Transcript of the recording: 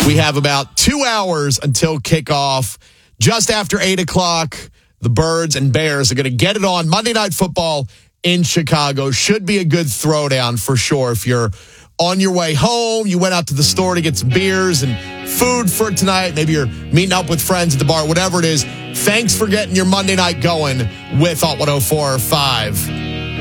We have about 2 hours until kickoff. Just after 8 o'clock, the Birds and Bears are going to get it on Monday Night Football in Chicago. Should be a good throwdown for sure. If you're on your way home, you went out to the store to get some beers and food for tonight, maybe you're meeting up with friends at the bar, whatever it is, thanks for getting your Monday night going with Hot 104.5.